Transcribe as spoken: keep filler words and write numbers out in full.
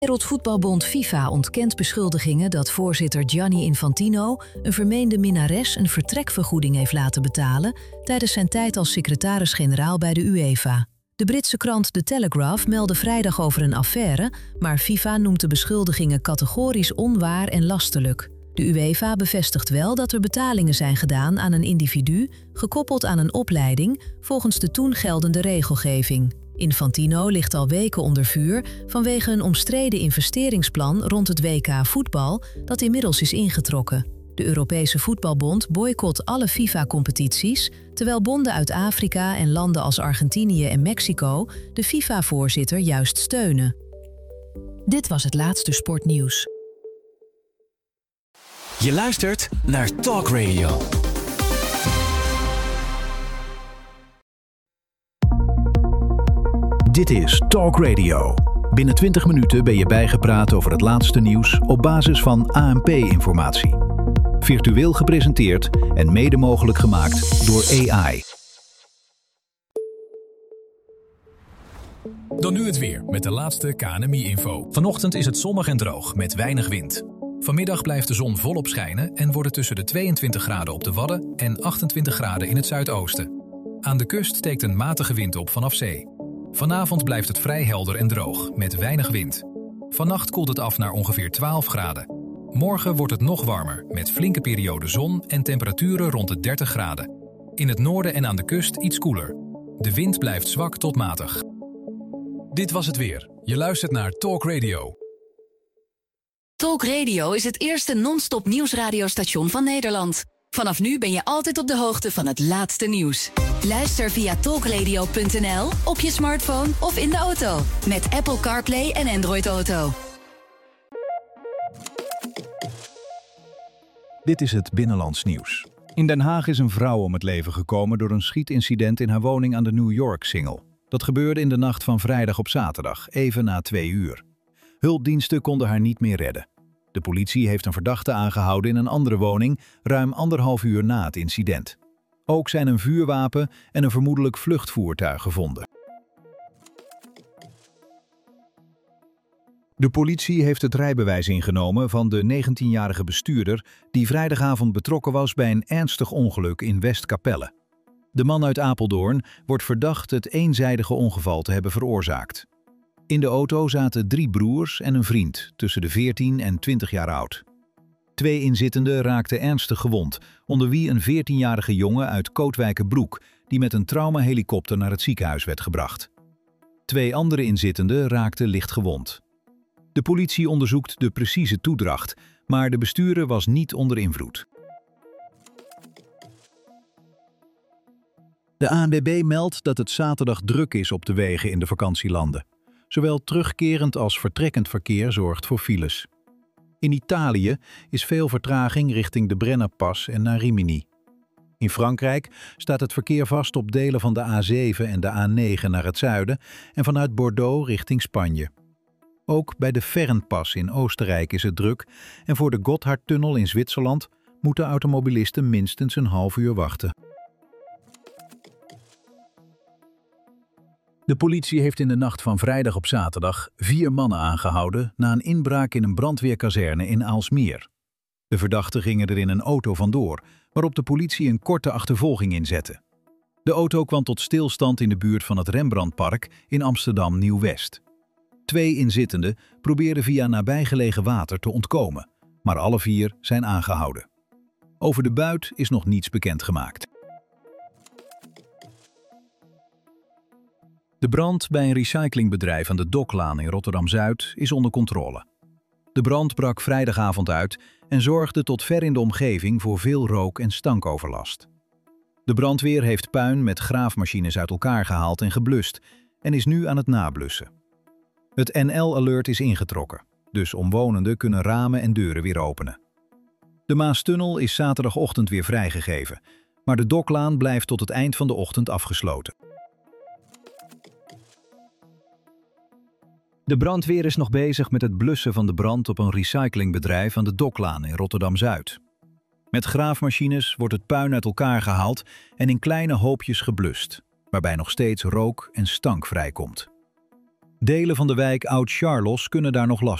Wereldvoetbalbond FIFA ontkent beschuldigingen dat voorzitter Gianni Infantino een vermeende minnares een vertrekvergoeding heeft laten betalen tijdens zijn tijd als secretaris-generaal bij de UEFA. De Britse krant The Telegraph meldde vrijdag over een affaire, maar FIFA noemt de beschuldigingen categorisch onwaar en lastelijk. De UEFA bevestigt wel dat er betalingen zijn gedaan aan een individu, gekoppeld aan een opleiding, volgens de toen geldende regelgeving. Infantino ligt al weken onder vuur vanwege een omstreden investeringsplan rond het W K voetbal dat inmiddels is ingetrokken. De Europese Voetbalbond boycott alle FIFA-competities, terwijl bonden uit Afrika en landen als Argentinië en Mexico de FIFA-voorzitter juist steunen. Dit was het laatste sportnieuws. Je luistert naar Talk Radio. Dit is Talk Radio. Binnen twintig minuten ben je bijgepraat over het laatste nieuws op basis van A N P-informatie. Virtueel gepresenteerd en mede mogelijk gemaakt door A I. Dan nu het weer met de laatste K N M I-info. Vanochtend is het zonnig en droog met weinig wind. Vanmiddag blijft de zon volop schijnen en wordt het tussen de tweeëntwintig graden op de Wadden en achtentwintig graden in het zuidoosten. Aan de kust steekt een matige wind op vanaf zee. Vanavond blijft het vrij helder en droog, met weinig wind. Vannacht koelt het af naar ongeveer twaalf graden. Morgen wordt het nog warmer, met flinke perioden zon en temperaturen rond de dertig graden. In het noorden en aan de kust iets koeler. De wind blijft zwak tot matig. Dit was het weer. Je luistert naar Talk Radio. Talk Radio is het eerste non-stop nieuwsradiostation van Nederland. Vanaf nu ben je altijd op de hoogte van het laatste nieuws. Luister via talkradio punt n l, op je smartphone of in de auto. Met Apple CarPlay en Android Auto. Dit is het Binnenlands nieuws. In Den Haag is een vrouw om het leven gekomen door een schietincident in haar woning aan de New York Singel. Dat gebeurde in de nacht van vrijdag op zaterdag, even na twee uur. Hulpdiensten konden haar niet meer redden. De politie heeft een verdachte aangehouden in een andere woning, ruim anderhalf uur na het incident. Ook zijn een vuurwapen en een vermoedelijk vluchtvoertuig gevonden. De politie heeft het rijbewijs ingenomen van de negentienjarige bestuurder die vrijdagavond betrokken was bij een ernstig ongeluk in Westkapelle. De man uit Apeldoorn wordt verdacht het eenzijdige ongeval te hebben veroorzaakt. In de auto zaten drie broers en een vriend, tussen de veertien en twintig jaar oud. Twee inzittenden raakten ernstig gewond, onder wie een veertienjarige jongen uit Kootwijkerbroek, die met een traumahelikopter naar het ziekenhuis werd gebracht. Twee andere inzittenden raakten licht gewond. De politie onderzoekt de precieze toedracht, maar de bestuurder was niet onder invloed. De A N W B meldt dat het zaterdag druk is op de wegen in de vakantielanden. Zowel terugkerend als vertrekkend verkeer zorgt voor files. In Italië is veel vertraging richting de Brennerpas en naar Rimini. In Frankrijk staat het verkeer vast op delen van de A zeven en de A negen naar het zuiden en vanuit Bordeaux richting Spanje. Ook bij de Fernpas in Oostenrijk is het druk en voor de Gotthardtunnel in Zwitserland moeten automobilisten minstens een half uur wachten. De politie heeft in de nacht van vrijdag op zaterdag vier mannen aangehouden na een inbraak in een brandweerkazerne in Aalsmeer. De verdachten gingen er in een auto vandoor, waarop de politie een korte achtervolging inzette. De auto kwam tot stilstand in de buurt van het Rembrandtpark in Amsterdam Nieuw-West. Twee inzittenden probeerden via nabijgelegen water te ontkomen, maar alle vier zijn aangehouden. Over de buit is nog niets bekendgemaakt. De brand bij een recyclingbedrijf aan de Doklaan in Rotterdam-Zuid is onder controle. De brand brak vrijdagavond uit en zorgde tot ver in de omgeving voor veel rook- en stankoverlast. De brandweer heeft puin met graafmachines uit elkaar gehaald en geblust en is nu aan het nablussen. Het N L-alert is ingetrokken, dus omwonenden kunnen ramen en deuren weer openen. De Maastunnel is zaterdagochtend weer vrijgegeven, maar de Doklaan blijft tot het eind van de ochtend afgesloten. De brandweer is nog bezig met het blussen van de brand op een recyclingbedrijf aan de Doklaan in Rotterdam-Zuid. Met graafmachines wordt het puin uit elkaar gehaald en in kleine hoopjes geblust, waarbij nog steeds rook en stank vrijkomt. Delen van de wijk Oud-Charlos kunnen daar nog last